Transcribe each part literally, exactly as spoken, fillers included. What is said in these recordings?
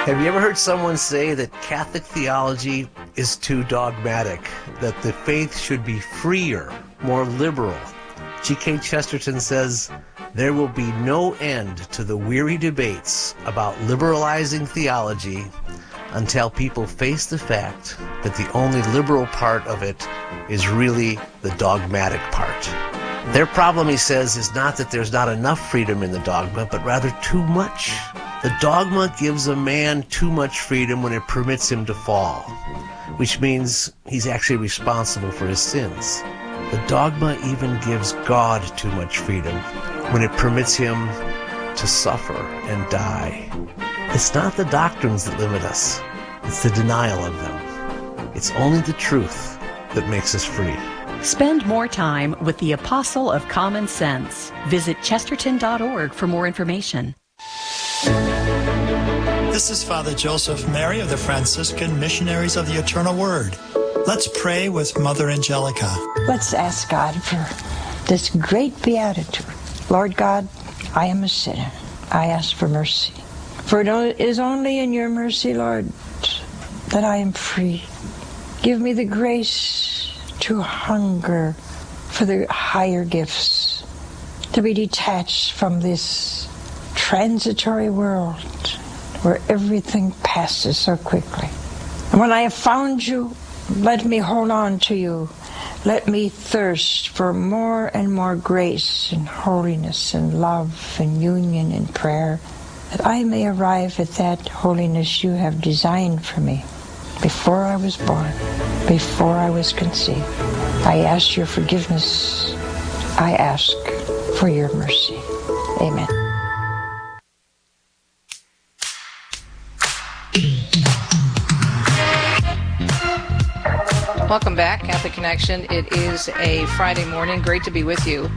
Have you ever heard someone say that Catholic theology is too dogmatic, that the faith should be freer, more liberal? G K Chesterton says, there will be no end to the weary debates about liberalizing theology until people face the fact that the only liberal part of it is really the dogmatic part. Their problem, he says, is not that there's not enough freedom in the dogma, but rather too much. The dogma gives a man too much freedom when it permits him to fall, which means he's actually responsible for his sins. The dogma even gives God too much freedom when it permits him to suffer and die. It's not the doctrines that limit us, it's the denial of them. It's only the truth that makes us free. Spend more time with the Apostle of Common Sense. Visit chesterton dot org for more information. This is Father Joseph Mary of the Franciscan Missionaries of the Eternal Word. Let's pray with Mother Angelica. Let's ask God for this great beatitude. Lord God, I am a sinner. I ask for mercy. For it is only in your mercy, Lord, that I am free. Give me the grace to hunger for the higher gifts, to be detached from this transitory world where everything passes so quickly. And when I have found you, let me hold on to you. Let me thirst for more and more grace and holiness and love and union and prayer, that I may arrive at that holiness you have designed for me before I was born, before I was conceived. I ask your forgiveness. I ask for your mercy. Amen. Welcome back, Catholic Connection. It is a Friday morning. Great to be with you.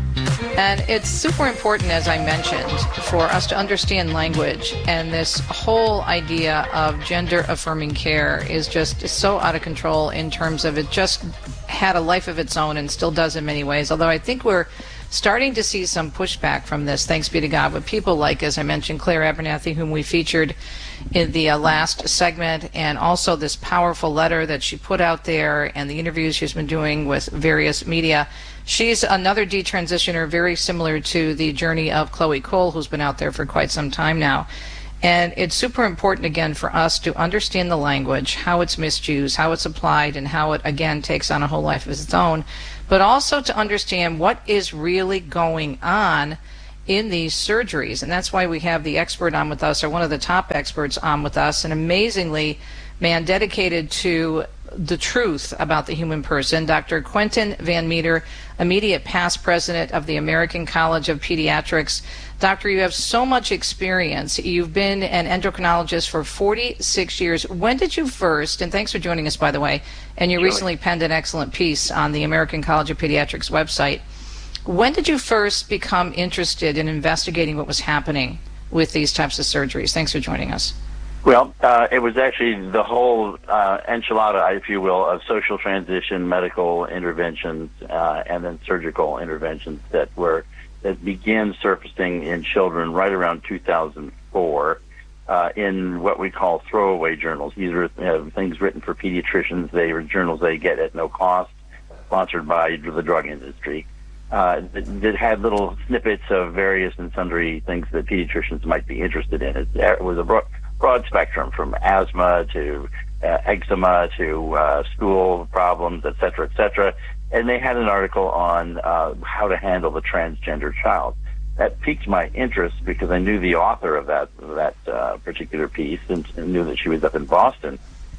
And it's super important, as I mentioned, for us to understand language. And this whole idea of gender-affirming care is just so out of control in terms of it just had a life of its own and still does in many ways. Although I think we're starting to see some pushback from this, thanks be to God, with people like, as I mentioned, Claire Abernathy, whom we featured in the uh, last segment, and also this powerful letter that she put out there and the interviews she's been doing with various media. She's another detransitioner very similar to the journey of Chloe Cole, who's been out there for quite some time now. And it's super important, again, for us to understand the language, how it's misused, how it's applied, and how it, again, takes on a whole life of its own, but also to understand what is really going on in these surgeries. And that's why we have the expert on with us, or one of the top experts on with us, an amazingly man dedicated to the truth about the human person, Doctor Quentin Van Meter, immediate past president of the American College of Pediatrics. Doctor, you have so much experience. You've been an endocrinologist for forty-six years. When did you first, and thanks for joining us, by the way, and you Sure. recently penned an excellent piece on the American College of Pediatrics website. When did you first become interested in investigating what was happening with these types of surgeries? Thanks for joining us. Well, uh, it was actually the whole uh, enchilada, if you will, of social transition, medical interventions, uh, and then surgical interventions that were that began surfacing in children right around two thousand four uh, in what we call throwaway journals. These are uh, things written for pediatricians. They were journals they get at no cost, sponsored by the drug industry. Uh, that, that had little snippets of various and sundry things that pediatricians might be interested in. It, it was a broad, broad spectrum, from asthma to uh, eczema to uh, stool problems, et cetera, et cetera. And they had an article on uh, how to handle the transgender child. That piqued my interest because I knew the author of that that uh, particular piece and, and knew that she was up in Boston.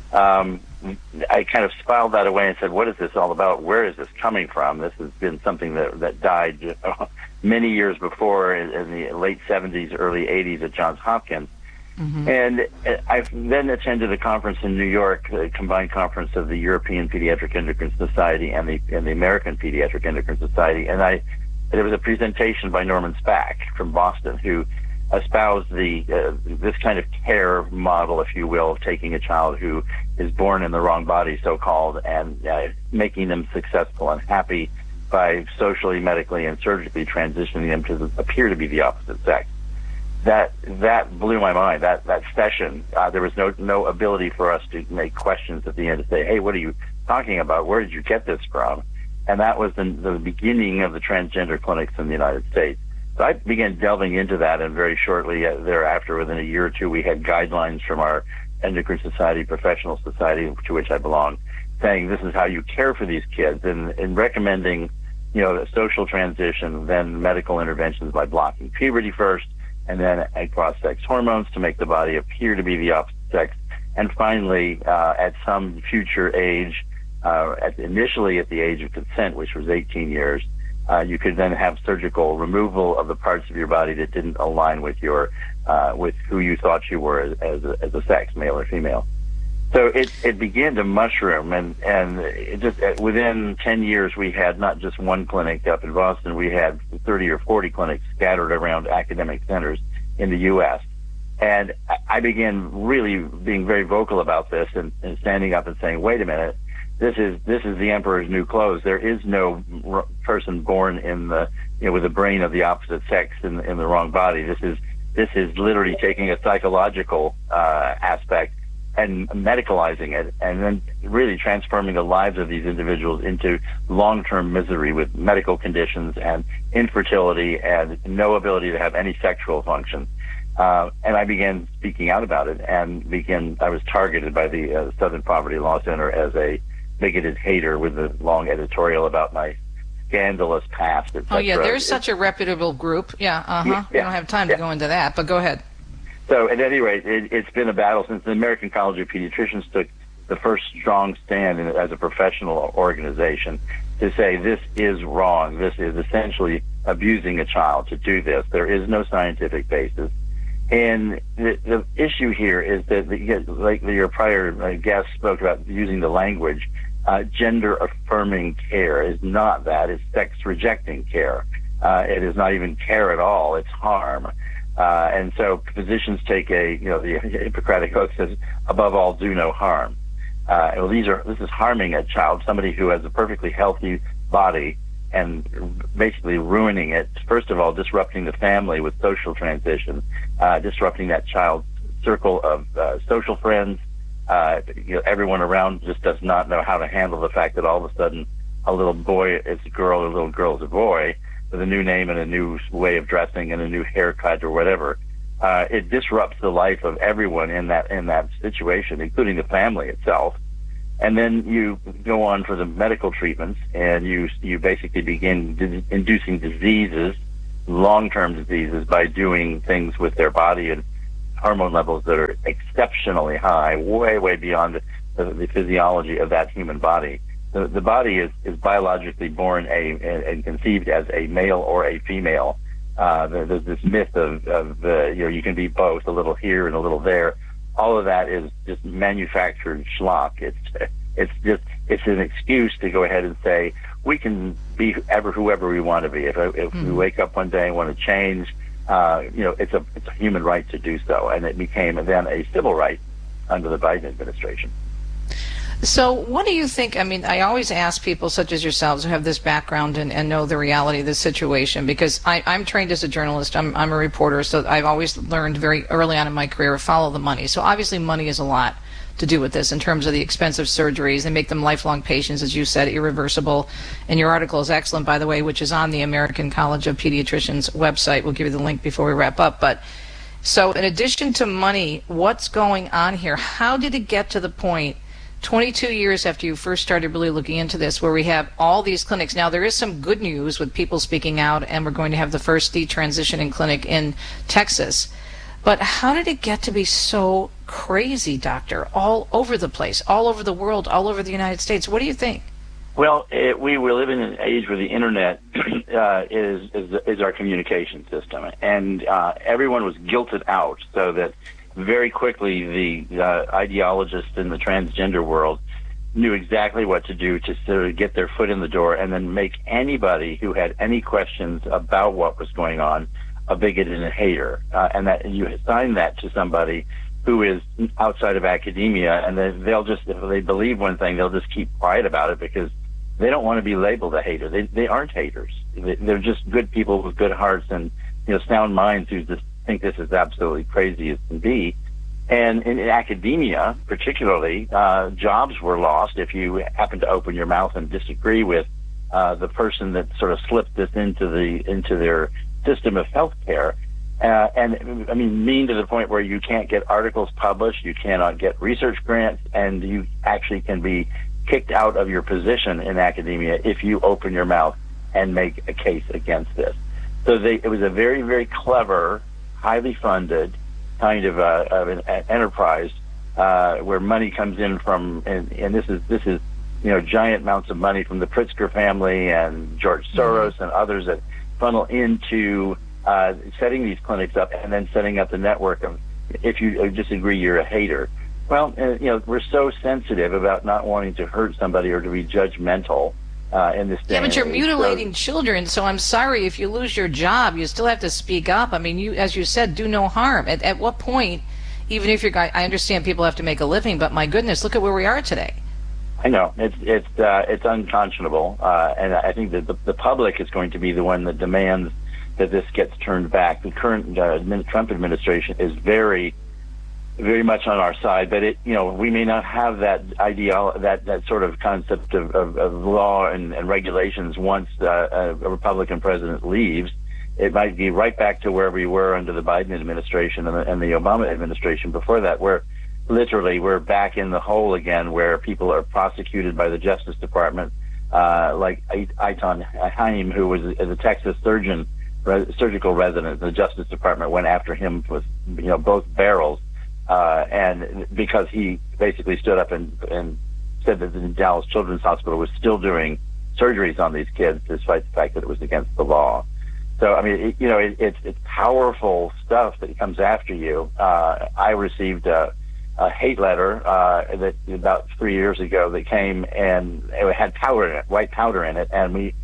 Um, I kind of filed that away and said, what is this all about? Where is this coming from? This has been something that, that died uh, many years before, in, in the late seventies, early eighties at Johns Hopkins. Mm-hmm. And I then attended a conference in New York, a combined conference of the European Pediatric Endocrine Society and the, and the American Pediatric Endocrine Society. And I, there was a presentation by Norman Spack from Boston, who espoused the uh, this kind of care model, if you will, of taking a child who is born in the wrong body, so-called, and uh, making them successful and happy by socially, medically, and surgically transitioning them to the, appear to be the opposite sex. that that blew my mind. That that session, uh, there was no no ability for us to make questions at the end to say, "Hey, what are you talking about? Where did you get this from?" And that was the, the beginning of the transgender clinics in the United States. So I began delving into that, and very shortly thereafter, within a year or two, we had guidelines from our Endocrine Society, Professional Society, to which I belong, saying this is how you care for these kids, and, and recommending, you know, social transition, then medical interventions by blocking puberty first, and then cross-sex hormones to make the body appear to be the opposite sex, and finally, uh, at some future age, uh, at, initially at the age of consent, which was eighteen years, uh, you could then have surgical removal of the parts of your body that didn't align with your, uh, with who you thought you were as, as, a, as a sex, male or female. So it, it began to mushroom, and, and it just within ten years, we had not just one clinic up in Boston, we had thirty or forty clinics scattered around academic centers in the U S And I began really being very vocal about this, and, and standing up and saying, wait a minute, this is this is the emperor's new clothes. There is no r- person born in the, you know, with a brain of the opposite sex in, in the wrong body. This is this is literally taking a psychological uh, aspect and medicalizing it, and then really transforming the lives of these individuals into long-term misery with medical conditions and infertility and no ability to have any sexual function. Uh, and I began speaking out about it, and began, I was targeted by the uh, Southern Poverty Law Center as a bigoted hater with a long editorial about my scandalous past, et cetera. Oh, yeah, there's such a reputable group. Yeah, uh-huh. Yeah, we don't have time yeah. to go into that, but go ahead. So at any rate, it, it's been a battle since the American College of Pediatricians took the first strong stand in, as a professional organization to say this is wrong. This is essentially abusing a child to do this. There is no scientific basis. And the, the issue here is that, the, like your prior guest spoke about using the language, uh, gender-affirming care is not that. It's sex-rejecting care. Uh, it is not even care at all. It's harm. Uh, and so physicians take a, you know, the Hippocratic Oath says, above all, do no harm. Uh, well, these are, this is harming a child, somebody who has a perfectly healthy body, and basically ruining it. First of all, disrupting the family with social transition, uh, disrupting that child's circle of uh, social friends. Uh, you know, everyone around just does not know how to handle the fact that all of a sudden a little boy is a girl, a little girl is a boy, with a new name and a new way of dressing and a new haircut or whatever. Uh, it disrupts the life of everyone in that in that situation, including the family itself. And then you go on for the medical treatments, and you you basically begin d- inducing diseases, long-term diseases, by doing things with their body and hormone levels that are exceptionally high, way, way beyond the, the physiology of that human body. The, the body is, is biologically born a, a, and conceived as a male or a female. Uh, there's this myth of, of uh, you know, you can be both, a little here and a little there. All of that is just manufactured schlock. It's it's just it's an excuse to go ahead and say we can be ever whoever we want to be. If if mm-hmm. we wake up one day and want to change, uh, you know, it's a it's a human right to do so, and it became then a civil right under the Biden administration. So what do you think? I mean, I always ask people such as yourselves who have this background and, and know the reality of this situation, because I, I'm trained as a journalist. I'm, I'm a reporter, so I've always learned very early on in my career to follow the money. So obviously money is a lot to do with this in terms of the expensive surgeries. They make them lifelong patients, as you said, irreversible. And your article is excellent, by the way, which is on the American College of Pediatricians website. We'll give you the link before we wrap up. But so in addition to money, what's going on here? How did it get to the point twenty-two years after you first started really looking into this, where we have all these clinics? Now, there is some good news with people speaking out, and we're going to have the first detransitioning clinic in Texas. But how did it get to be so crazy, doctor, all over the place, all over the world, all over the United States? What do you think? Well, it, we we live in an age where the internet uh, is, is is our communication system, and uh, everyone was guilted out, so that very quickly the uh, ideologists in the transgender world knew exactly what to do to sort of get their foot in the door and then make anybody who had any questions about what was going on a bigot and a hater. Uh, and that you assign that to somebody who is outside of academia, and they, they'll just, if they believe one thing, they'll just keep quiet about it because they don't want to be labeled a hater. They they aren't haters. They, they're just good people with good hearts and, you know, sound minds who just think this is absolutely crazy as can be. And in, in academia, particularly, uh, jobs were lost if you happen to open your mouth and disagree with uh, the person that sort of slipped this into the into their system of healthcare. Uh, and I mean, mean to the point where you can't get articles published, you cannot get research grants, and you actually can be kicked out of your position in academia if you open your mouth and make a case against this. So they, it was a very, very clever, highly funded kind of, uh, of an enterprise uh, where money comes in from, and, and this is this is you know giant amounts of money from the Pritzker family and George Soros mm-hmm. and others that funnel into uh, setting these clinics up and then setting up the network of, if you disagree, you're a hater. Well, uh, you know, we're so sensitive about not wanting to hurt somebody or to be judgmental uh, in this day. Yeah, but you're age. mutilating so, children, so I'm sorry if you lose your job, you still have to speak up. I mean, you, as you said, do no harm. At, at what point, even if you're, I understand people have to make a living, but my goodness, look at where we are today. I know it's it's uh, it's unconscionable, uh, and I think that the, the public is going to be the one that demands that this gets turned back. The current uh, Trump administration is very, very much on our side, but it, you know, we may not have that ideal, that, that sort of concept of, of, of law and, and regulations once uh, a Republican president leaves. It might be right back to where we were under the Biden administration and the, and the Obama administration before that, where literally we're back in the hole again, where people are prosecuted by the Justice Department, uh, like Eitan Haim, who was a, a Texas surgeon, re- surgical resident. The Justice Department went after him with, you know, both barrels. Uh, and because he basically stood up and, and said that the Dallas Children's Hospital was still doing surgeries on these kids, despite the fact that it was against the law. So, I mean, it, you know, it, it's, it's powerful stuff that comes after you. Uh, I received a, a hate letter uh, that about three years ago that came, and it had powder in it, white powder in it, and we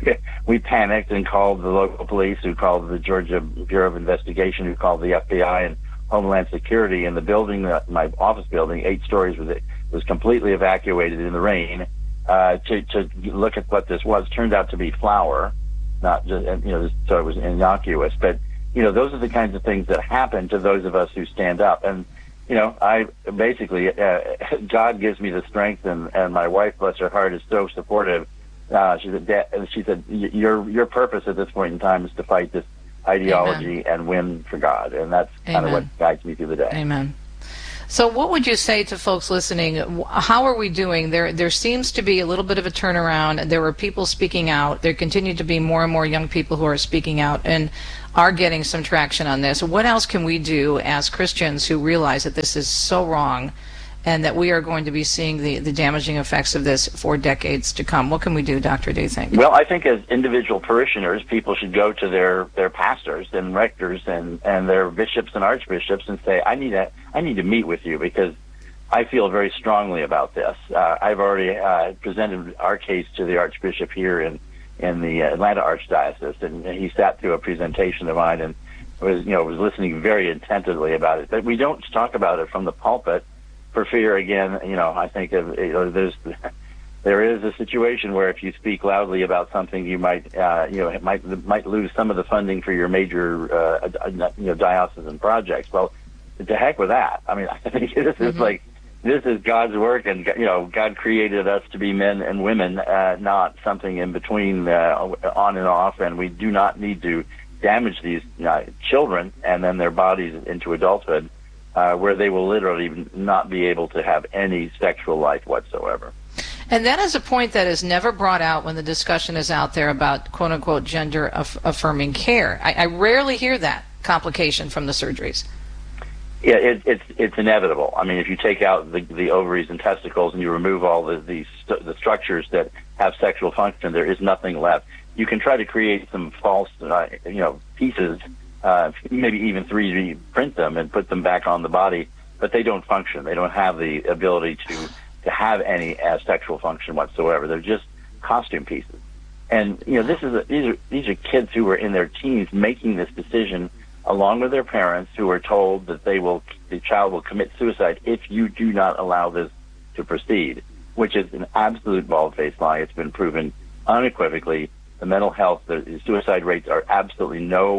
we panicked and called the local police, who called the Georgia Bureau of Investigation, who called the F B I, and Homeland Security. In the building, my office building, eight stories, was was completely evacuated in the rain uh, to to look at what this was. Turned out to be flour, not just, you know, so it was innocuous. But you know, those are the kinds of things that happen to those of us who stand up. And you know, I basically uh, God gives me the strength, and and my wife, bless her heart, is so supportive. Uh, she said, she said, your your purpose at this point in time is to fight this ideology Amen. And win for God, and that's Amen. Kind of what guides me through the day. Amen. So what would you say to folks listening? How are we doing? There there seems to be a little bit of a turnaround. There were people speaking out. There continue to be more and more young people who are speaking out and are getting some traction on this. What else can we do as Christians who realize that this is so wrong and that we are going to be seeing the, the damaging effects of this for decades to come? What can we do, Doctor, do you think? Well, I think as individual parishioners, people should go to their, their pastors and rectors and, and their bishops and archbishops and say, I need, a, I need to meet with you because I feel very strongly about this. Uh, I've already uh, presented our case to the archbishop here in, in the Atlanta Archdiocese, and he sat through a presentation of mine and was, you know, was listening very attentively about it. But we don't talk about it from the pulpit, for fear, again, you know, I think of, you know, there's, there is a situation where if you speak loudly about something, you might, uh, you know, it might might lose some of the funding for your major, uh, you know, diocesan projects. Well, to heck with that. I mean, I think this is mm-hmm. like, this is God's work, and, you know, God created us to be men and women, uh, not something in between, uh, on and off, and we do not need to damage these uh, children and then their bodies into adulthood. Uh, where they will literally not be able to have any sexual life whatsoever. And that is a point that is never brought out when the discussion is out there about quote-unquote gender-affirming care. I, I rarely hear that complication from the surgeries. Yeah, it, it's it's inevitable. I mean, if you take out the, the ovaries and testicles and you remove all the, the, st- the structures that have sexual function, there is nothing left. You can try to create some false, uh, you know, pieces, Uh, maybe even three D print them and put them back on the body, but they don't function. They don't have the ability to, to have any uh, sexual function whatsoever. They're just costume pieces. And, you know, this is a, these are these are kids who are in their teens making this decision along with their parents, who are told that they will the child will commit suicide if you do not allow this to proceed, which is an absolute bald-faced lie. It's been proven unequivocally. The mental health, the suicide rates are absolutely no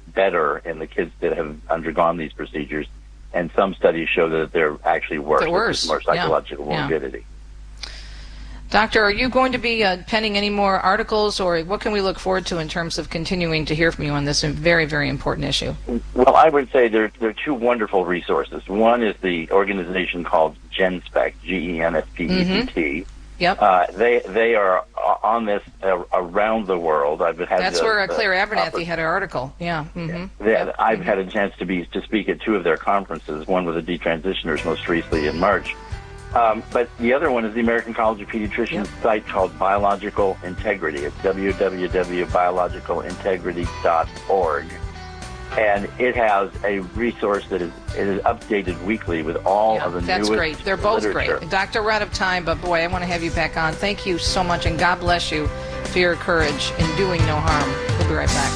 better in the kids that have undergone these procedures, and some studies show that they're actually worse. They're worse. More psychological yeah. morbidity. Yeah. Doctor, are you going to be uh, penning any more articles, or what can we look forward to in terms of continuing to hear from you on this very, very important issue? Well, I would say there, there are two wonderful resources. One is the organization called GenSpect, G E N S P E C T. Mm-hmm. Yep. Uh, they they are on this uh, around the world. I've had That's the, where uh, Claire the, Abernathy had her article. Yeah. Mm-hmm. They, yep. I've mm-hmm. had a chance to be to speak at two of their conferences. One with the detransitioners most recently in March. Um, but the other one is the American College of Pediatricians yep. site called Biological Integrity. It's w w w dot biological integrity dot org. And it has a resource that is, it is updated weekly with all yeah, of the that's newest great. They're both literature. great. Doctor, we're out of time, but boy, I want to have you back on. Thank you so much, and God bless you for your courage in doing no harm. We'll be right back.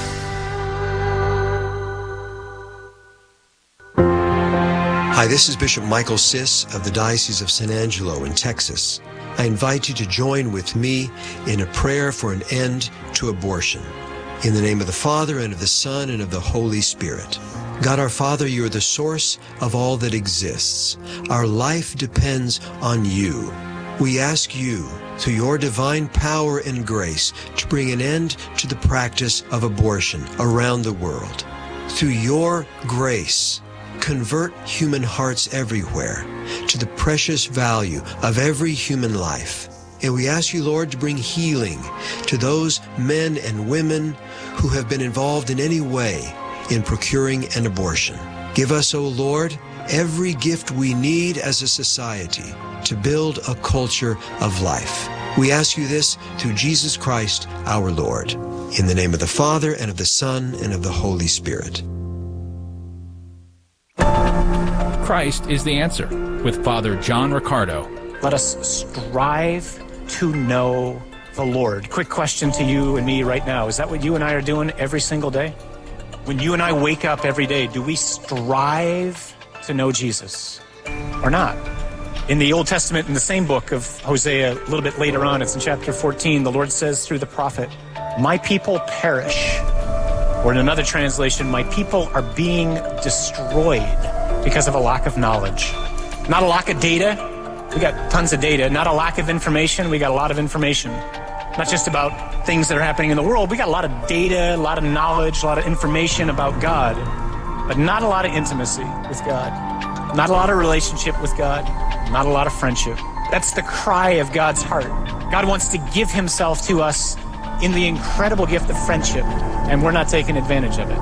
Hi, this is Bishop Michael Siss of the Diocese of San Angelo in Texas. I invite you to join with me in a prayer for an end to abortion. In the name of the Father, and of the Son, and of the Holy Spirit. God our Father, you are the source of all that exists. Our life depends on you. We ask you, through your divine power and grace, to bring an end to the practice of abortion around the world. Through your grace, convert human hearts everywhere to the precious value of every human life. And we ask you, Lord, to bring healing to those men and women who have been involved in any way in procuring an abortion. Give us, O Lord, every gift we need as a society to build a culture of life. We ask you this through Jesus Christ, our Lord. In the name of the Father, and of the Son, and of the Holy Spirit. Christ is the answer, with Father John Riccardo. Let us strive to know the Lord. Quick question to you and me right now. Is that what you and I are doing every single day? When you and I wake up every day, do we strive to know Jesus or not? In the Old Testament, in the same book of Hosea, a little bit later on, it's in chapter fourteen, the Lord says through the prophet, "My people perish." Or in another translation, "My people are being destroyed because of a lack of knowledge." Not a lack of data. We got tons of data. Not a lack of information. We got a lot of information. Not just about things that are happening in the world. We got a lot of data, a lot of knowledge, a lot of information about God, but not a lot of intimacy with God. Not a lot of relationship with God. Not a lot of friendship. That's the cry of God's heart. God wants to give himself to us in the incredible gift of friendship, and we're not taking advantage of it.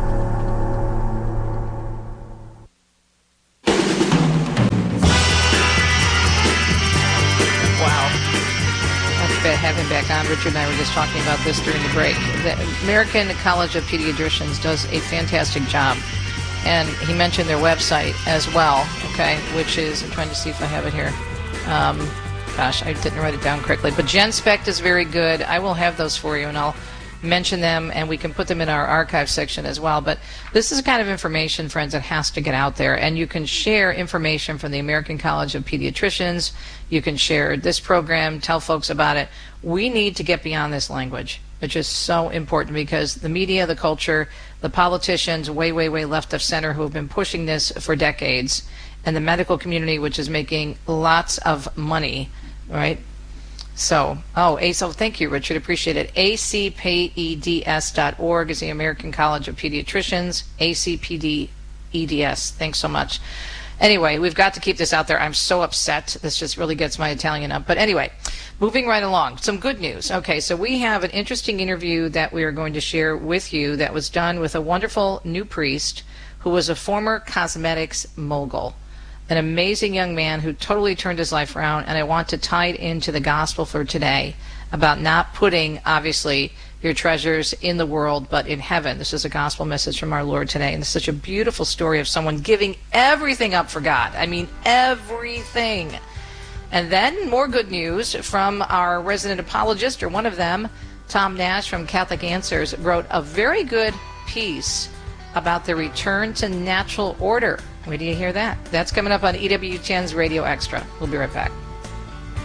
Have him back on. Richard and I were just talking about this during the break. The American College of Pediatricians does a fantastic job, and he mentioned their website as well, okay, which is, I'm trying to see if I have it here. Um, gosh, I didn't write it down correctly, but GenSpect is very good. I will have those for you, and I'll mention them, and we can put them in our archive section as well. But this is the kind of information, friends, that has to get out there, and you can share information from the American College of Pediatricians. You can share this program, tell folks about it. We need to get beyond this language. It's just so important, because the media, the culture, the politicians way, way, way left of center who have been pushing this for decades, and the medical community, which is making lots of money, right? So, oh, A C, oh, thank you, Richard. Appreciate it. A C P E D S dot org is the American College of Pediatricians. A C P D E D S. Thanks so much. Anyway, we've got to keep this out there. I'm so upset. This just really gets my Italian up. But anyway, moving right along. Some good news. Okay, so we have an interesting interview that we are going to share with you that was done with a wonderful new priest who was a former cosmetics mogul. An amazing young man who totally turned his life around, and I want to tie it into the gospel for today about not putting, obviously, your treasures in the world, but in heaven. This is a gospel message from our Lord today, and it's such a beautiful story of someone giving everything up for God. I mean, everything. And then more good news from our resident apologist, or one of them, Tom Nash from Catholic Answers, wrote a very good piece about the return to natural order. Where do you hear that? That's coming up on E W T N's Radio Extra. We'll be right back.